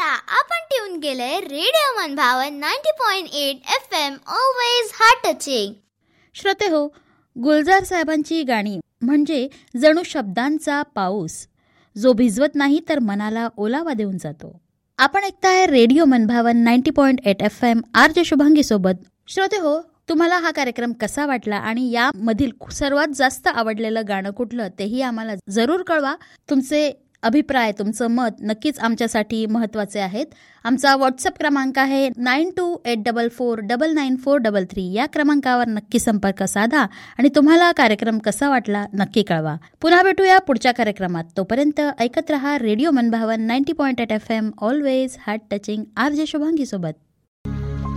आपण ट्यून केलंय रेडिओ मनभावन 90.8 FM ऑलवेज हार्ट टचिंग. श्रोते हो, गुलजार साहेबांची गाणी म्हणजे जणू शब्दांचा पाऊस जो भिजवत नाही तर मनाला ओलावा देऊन जातो. आपण ऐकताय रेडिओ मनभावन 90.8 FM RJ शुभांगी सोबत. श्रोते हो, तुम्हाला हा कार्यक्रम कसा वाटला आणि यामधील सर्वात जास्त आवडलेलं गाणं कुठलं तेही आम्हाला जरूर कळवा. तुमचे अभिप्राय, तुमचं मत नक्कीच आमच्यासाठी महत्त्वाचे आहेत. आमचा व्हॉट्सअप क्रमांक आहे 9284499433. या क्रमांकावर नक्की संपर्क साधा आणि तुम्हाला कार्यक्रम कसा वाटला नक्की कळवा. पुन्हा भेटूया पुढच्या कार्यक्रमात. तोपर्यंत ऐकत रहा रेडिओ मनभावन 90.8 FM always heart touching RJ Shubhangi सोबत.